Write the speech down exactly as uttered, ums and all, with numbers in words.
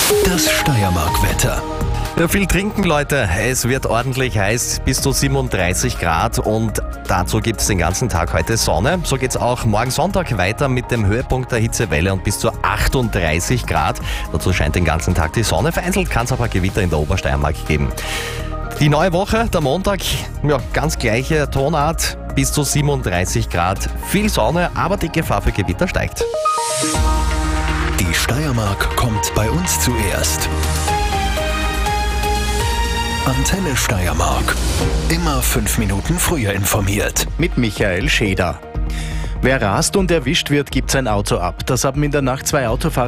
Das Steiermark-Wetter. Ja, viel trinken, Leute. Es wird ordentlich heiß, bis zu siebenunddreißig Grad und dazu gibt es den ganzen Tag heute Sonne. So geht es auch morgen Sonntag weiter mit dem Höhepunkt der Hitzewelle und bis zu achtunddreißig Grad. Dazu scheint den ganzen Tag die Sonne. Vereinzelt kann es aber Gewitter in der Obersteiermark geben. Die neue Woche, der Montag, ja, ganz gleiche Tonart, bis zu siebenunddreißig Grad. Viel Sonne, aber die Gefahr für Gewitter steigt. Die Steiermark kommt bei uns zuerst. Antenne Steiermark. Immer fünf Minuten früher informiert. Mit Michael Scheder. Wer rast und erwischt wird, gibt sein Auto ab. Das haben in der Nacht zwei Autofahrer